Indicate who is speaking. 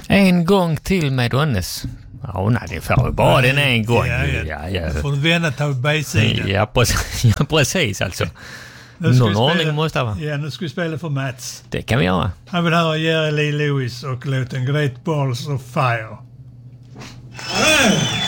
Speaker 1: En gång till med Donnes. Ja, nej, det får bara den en gång.
Speaker 2: Ja. Får du vända till B-sidan.
Speaker 1: Ja, precis alltså. Någon ordning måste det vara.
Speaker 2: Ja, nu ska vi spela för Mats.
Speaker 1: Det kan vi göra.
Speaker 2: Han vill höra Jerry Lee Lewis och låten Great Balls of Fire.